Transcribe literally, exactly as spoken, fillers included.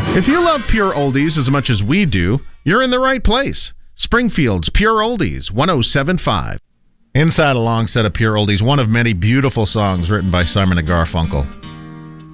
If you love pure oldies as much as we do, you're in the right place. Springfield's Pure Oldies, one oh seven point five. Inside a long set of pure oldies, one of many beautiful songs written by Simon and Garfunkel.